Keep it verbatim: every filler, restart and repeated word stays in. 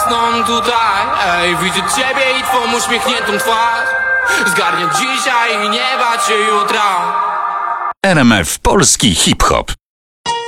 rosną tutaj. Ej, widzę ciebie i twą uśmiechniętą twarz. Zgarnię dzisiaj i nie bać się jutra. R M F Polski Hip Hop.